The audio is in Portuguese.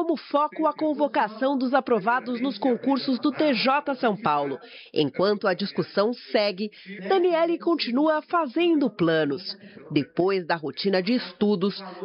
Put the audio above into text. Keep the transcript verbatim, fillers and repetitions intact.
como foco a convocação dos aprovados nos concursos do T J São Paulo. Enquanto a discussão segue, Daniele continua fazendo planos. Depois da rotina de estudos,